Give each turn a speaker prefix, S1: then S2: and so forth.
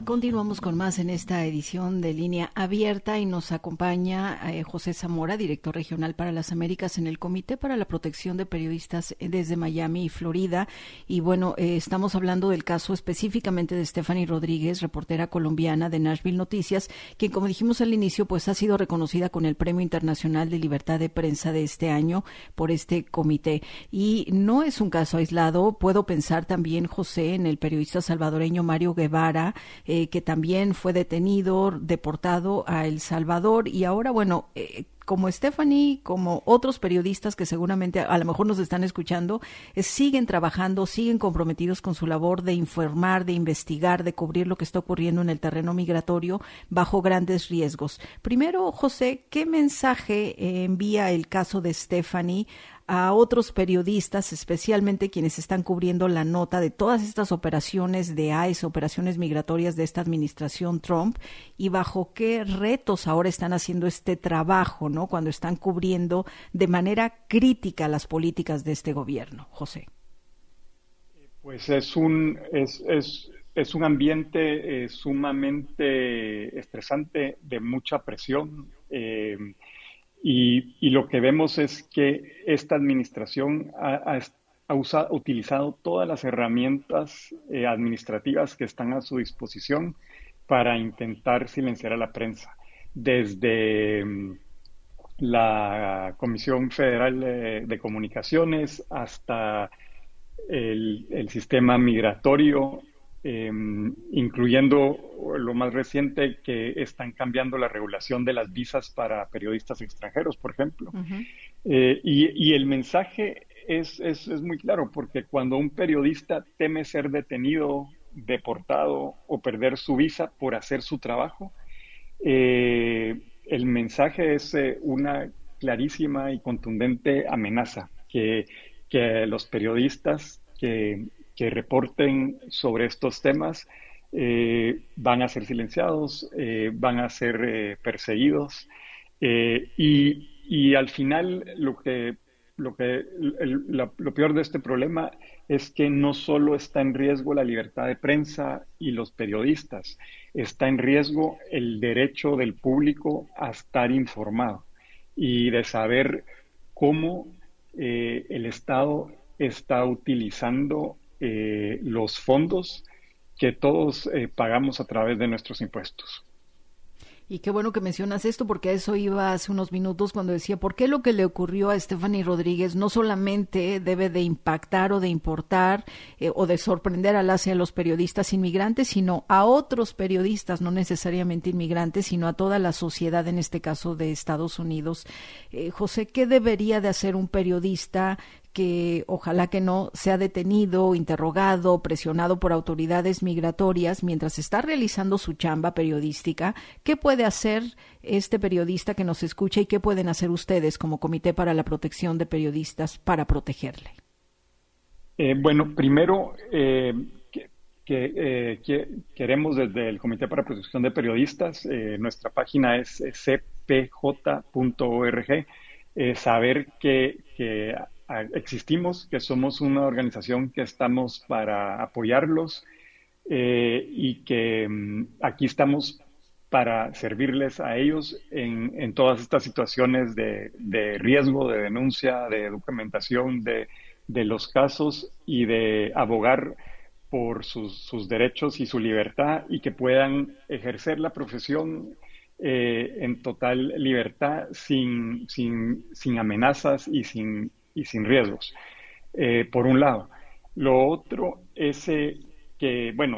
S1: Continuamos con más en esta edición de Línea Abierta y nos acompaña José Zamora, director regional para las Américas en el Comité para la Protección de Periodistas desde Miami y Florida. Y bueno, estamos hablando del caso específicamente de Stephanie Rodríguez, reportera colombiana de Nashville Noticias, quien, como dijimos al inicio, pues ha sido reconocida con el Premio Internacional de Libertad de Prensa de este año por este comité. Y no es un caso aislado. Puedo pensar también, José, en el periodista salvadoreño Mario Guevara, que también fue detenido, deportado a El Salvador y ahora, bueno, como Stephanie, como otros periodistas que seguramente a lo mejor nos están escuchando, siguen trabajando, siguen comprometidos con su labor de informar, de investigar, de cubrir lo que está ocurriendo en el terreno migratorio bajo grandes riesgos. Primero, José, ¿qué mensaje envía el caso de Stephanie a otros periodistas, especialmente quienes están cubriendo la nota de todas estas operaciones de ICE, operaciones migratorias de esta administración Trump, y bajo qué retos ahora están haciendo este trabajo, ¿no?, cuando están cubriendo de manera crítica las políticas de este gobierno? José.
S2: Pues es un ambiente sumamente estresante, de mucha presión. Y lo que vemos es que esta administración ha utilizado todas las herramientas administrativas que están a su disposición para intentar silenciar a la prensa. Desde la Comisión Federal de Comunicaciones hasta el sistema migratorio, incluyendo lo más reciente, que están cambiando la regulación de las visas para periodistas extranjeros, por ejemplo.
S1: Uh-huh.
S2: Y el mensaje es muy claro, porque cuando un periodista teme ser detenido, deportado o perder su visa por hacer su trabajo, el mensaje es una clarísima y contundente amenaza que los periodistas que reporten sobre estos temas van a ser silenciados, van a ser perseguidos, y al final lo peor de este problema es que no solo está en riesgo la libertad de prensa y los periodistas, está en riesgo el derecho del público a estar informado y de saber cómo el Estado está utilizando los fondos que todos pagamos a través de nuestros impuestos.
S1: Y qué bueno que mencionas esto, porque a eso iba hace unos minutos cuando decía, ¿por qué lo que le ocurrió a Stephanie Rodríguez no solamente debe de impactar o de importar o de sorprender a los periodistas inmigrantes, sino a otros periodistas, no necesariamente inmigrantes, sino a toda la sociedad, en este caso de Estados Unidos? José, ¿qué debería de hacer un periodista que ojalá que no sea detenido, interrogado, presionado por autoridades migratorias mientras está realizando su chamba periodística? ¿Qué puede hacer este periodista que nos escucha y qué pueden hacer ustedes como Comité para la Protección de Periodistas para protegerle?
S2: Bueno, primero queremos desde el Comité para la Protección de Periodistas, nuestra página es cpj.org, saber que existimos, que somos una organización que estamos para apoyarlos y que aquí estamos para servirles a ellos en todas estas situaciones de riesgo, de denuncia, de documentación de los casos y de abogar por sus derechos y su libertad, y que puedan ejercer la profesión en total libertad, sin amenazas y sin riesgos, por un lado. Lo otro es que, bueno,